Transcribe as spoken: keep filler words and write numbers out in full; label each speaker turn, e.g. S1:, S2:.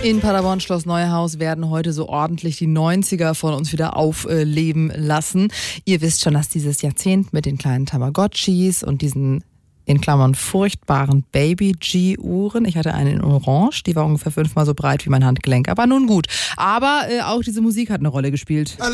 S1: In Paderborn Schloss Neuhaus werden heute so ordentlich die neunziger von uns wieder aufleben lassen. Ihr wisst schon, dass dieses Jahrzehnt mit den kleinen Tamagotchis und diesen in Klammern furchtbaren Baby-G-Uhren. Ich hatte eine in Orange, die war ungefähr fünfmal so breit wie mein Handgelenk. Aber nun gut. Aber äh, auch diese Musik hat eine Rolle gespielt.